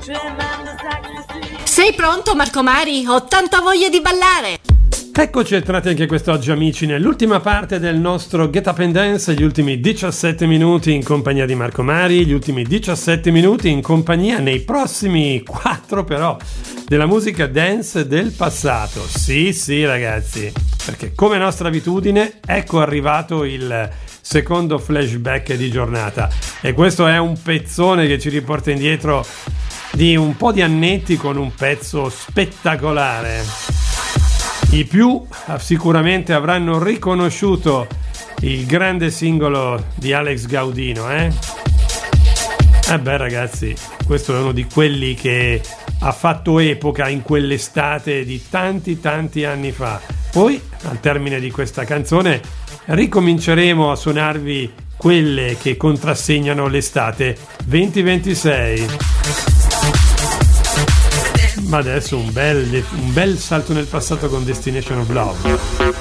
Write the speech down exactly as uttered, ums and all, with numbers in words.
Sei pronto, Marco Mari? Ho tanta voglia di ballare! Eccoci entrati anche quest'oggi, amici, nell'ultima parte del nostro Get Up and Dance, gli ultimi diciassette minuti in compagnia di Marco Mari, gli ultimi diciassette minuti in compagnia, nei prossimi quattro però, della musica dance del passato. Sì, sì ragazzi, perché come nostra abitudine, ecco arrivato il secondo flashback di giornata e questo è un pezzone che ci riporta indietro di un po' di annetti con un pezzo spettacolare. I più sicuramente avranno riconosciuto il grande singolo di Alex Gaudino, eh? Eh beh ragazzi, questo è uno di quelli che ha fatto epoca in quell'estate di tanti tanti anni fa. Poi, al termine di questa canzone, ricominceremo a suonarvi quelle che contrassegnano l'estate venti ventisei. Ma adesso un bel, un bel salto nel passato con Destination of Love.